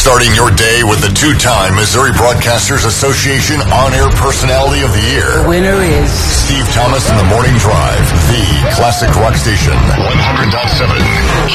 Starting your day with the two-time Missouri Broadcasters Association On-Air Personality of the Year. The winner is Steve Thomas in the Morning Drive, the classic rock station. 100.7